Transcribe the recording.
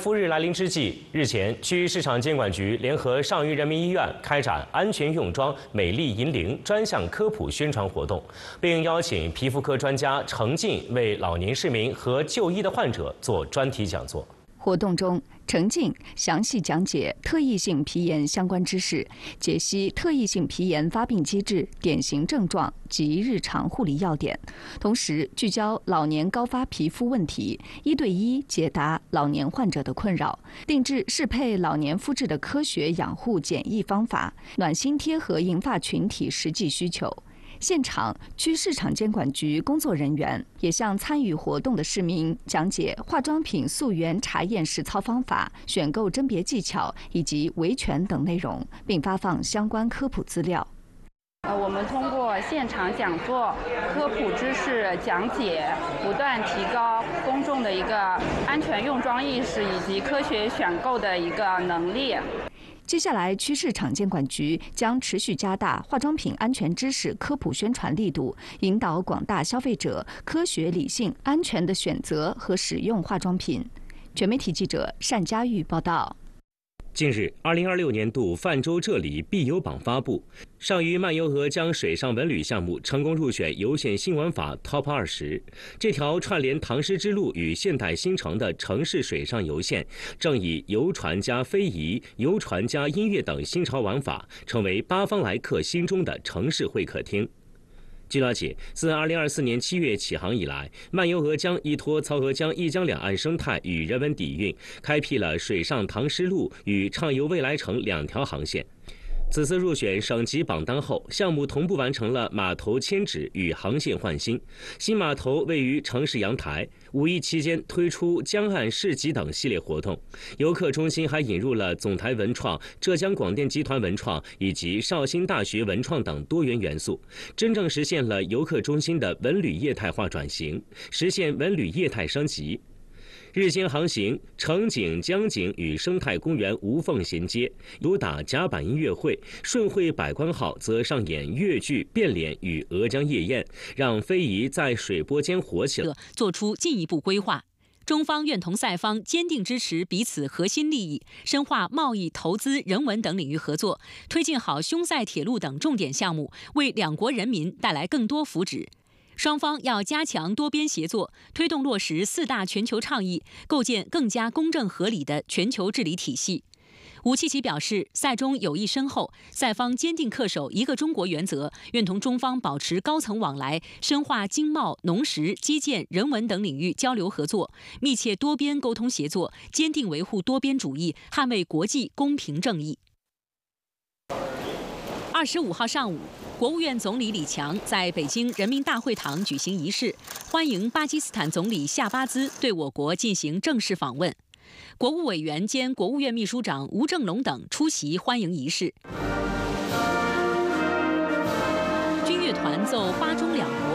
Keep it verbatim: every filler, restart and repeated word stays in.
夫日来临之际，日前区市场监管局联合上虞人民医院开展安全用装美丽银铃专项科普宣传活动，并邀请皮肤科专家程静为老年市民和就医的患者做专题讲座。 活动中，程静详细讲解特异性皮炎相关知识，解析特异性皮炎发病机制、典型症状及日常护理要点，同时聚焦老年高发皮肤问题，一对一解答老年患者的困扰，定制适配老年肤质的科学养护简易方法，暖心贴合银发群体实际需求。 现场，区市场监管局工作人员也向参与活动的市民讲解化妆品溯源查验实操方法、选购甄别技巧以及维权等内容，并发放相关科普资料。 呃，我们通过现场讲座、科普知识讲解，不断提高公众的一个安全用装意识以及科学选购的一个能力。 接下来，区市场监管局将持续加大化妆品安全知识科普宣传力度，引导广大消费者科学、理性、安全地选择和使用化妆品。全媒体记者单佳玉报道。 近日，二零二六年度泛舟浙理必游榜发布，上虞漫游河江水上文旅项目成功入选游县新玩法 Top 二十。这条串联唐诗之路与现代新城的城市水上游线，正以游船加非遗、游船加音乐等新潮玩法，成为八方来客心中的城市会客厅。 据了解，自二零二四年七月起航以来，漫游河江依托曹河江一江两岸生态与人文底蕴，开辟了水上唐诗路与畅游未来城两条航线。 此次入选省级榜单后，项目同步完成了码头迁址与航线换新。新码头位于城市阳台。五一期间推出江岸市集等系列活动，游客中心还引入了总台文创、浙江广电集团文创以及绍兴大学文创等多元元素，真正实现了游客中心的文旅业态化转型，实现文旅业态升级。 日间航行，城景、江景与生态公园无缝衔接，主打甲板音乐会。顺汇百官号则上演越剧、变脸与鹅江夜宴，让非遗在水波间火起来。 做出进一步规划。 中方愿同赛方坚定支持彼此核心利益，深化贸易、投资、人文等领域合作，推进好匈塞铁路等重点项目，为两国人民带来更多福祉。 双方要加强多边协作，推动落实四大全球倡议，构建更加公正合理的全球治理体系。吴契奇表示，赛中友谊深厚，赛方坚定恪守一个中国原则，愿同中方保持高层往来，深化经贸、农食、基建、人文等领域交流合作，密切多边沟通协作，坚定维护多边主义，捍卫国际公平正义。二十五号上午。 国务院总理李强在北京人民大会堂举行仪式，欢迎巴基斯坦总理夏巴兹对我国进行正式访问。国务委员兼国务院秘书长吴政龙等出席欢迎仪式。军乐团奏巴中两。